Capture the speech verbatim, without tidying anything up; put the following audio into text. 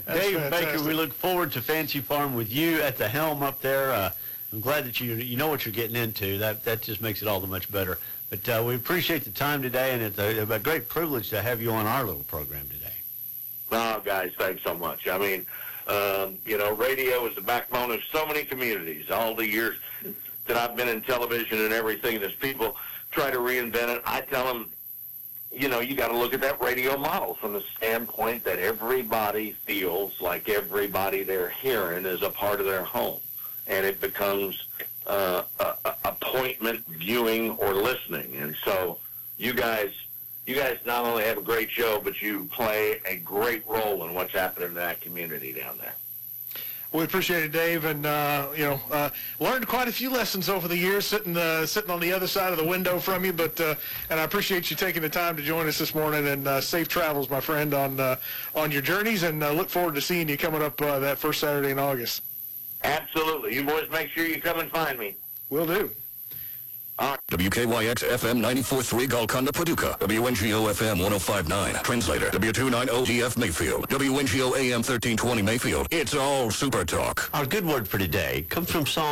Dave fantastic. Baker, we look forward to Fancy Farm with you at the helm up there. Uh, I'm glad that you you know what you're getting into. That that just makes it all the much better. But uh, we appreciate the time today, and it's a, a great privilege to have you on our little program today. Oh, guys, thanks so much. I mean, um, you know, radio is the backbone of so many communities. All the years that I've been in television and everything, as people try to reinvent it, I tell them, you know, you got to look at that radio model from the standpoint that everybody feels like everybody they're hearing is a part of their home. And it becomes uh, a, a appointment viewing or listening. And so you guys, you guys not only have a great show, but you play a great role in what's happening in that community down there. We appreciate it, Dave, and uh, you know, uh, learned quite a few lessons over the years, sitting uh, sitting on the other side of the window from you. But uh, and I appreciate you taking the time to join us this morning. And uh, safe travels, my friend, on uh, on your journeys. And uh, look forward to seeing you coming up uh, that first Saturday in August. Absolutely, you boys make sure you come and find me. Will do. W K Y X F M ninety-four point three Golconda, Paducah. W N G O F M one oh five point nine. Translator. W two ninety D F Mayfield. W N G O A M thirteen twenty Mayfield. It's all Super Talk. Our good word for today comes from Psalm